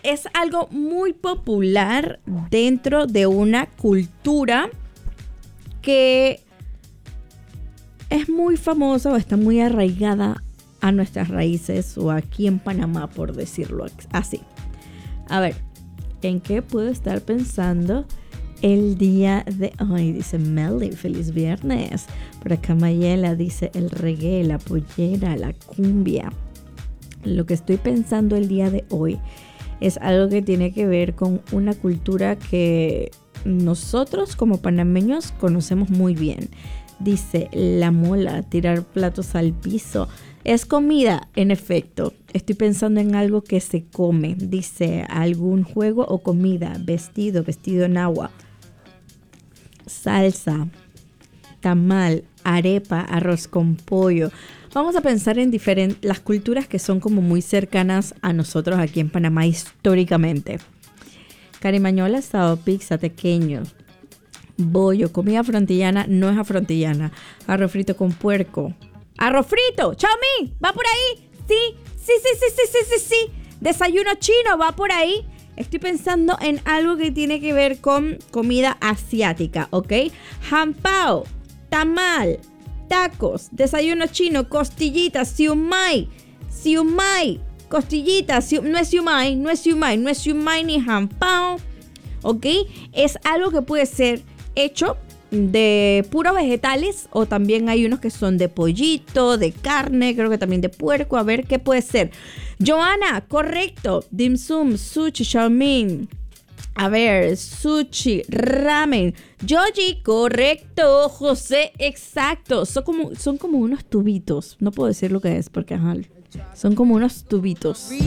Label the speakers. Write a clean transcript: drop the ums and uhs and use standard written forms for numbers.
Speaker 1: es algo muy popular dentro de una cultura que es muy famosa o está muy arraigada a nuestras raíces o aquí en Panamá, por decirlo así. A ver, ¿en qué puedo estar pensando el día de hoy? Dice Melly, feliz viernes. Por acá Mayela dice el reggae, la pollera, la cumbia. Lo que estoy pensando el día de hoy es algo que tiene que ver con una cultura que nosotros como panameños conocemos muy bien. Dice la mola, tirar platos al piso. Es comida, en efecto. Estoy pensando en algo que se come. Dice algún juego o comida, vestido en agua, salsa, tamal, arepa, arroz con pollo. Vamos a pensar en las culturas que son como muy cercanas a nosotros aquí en Panamá históricamente. Carimañola, asado, pizza, tequeño, bollo, comida afrontillana, no es afrontillana. Arroz frito con puerco. ¡Arroz frito! ¡Chaomín! ¿Va por ahí? Sí. Desayuno chino, ¿va por ahí? Estoy pensando en algo que tiene que ver con comida asiática, ¿ok? Hampao, tamal, tacos, desayuno chino, costillitas, siumai, costillitas, no es siumai ni hampao, ¿ok? Es algo que puede ser hecho de puros vegetales o también hay unos que son de pollito, de carne, creo que también de puerco. A ver qué puede ser. Joana, correcto. Dim sum, sushi, xiaoming. A ver, sushi, ramen. Yoji, correcto. José, exacto. Son como unos tubitos. No puedo decir lo que es porque son como unos tubitos.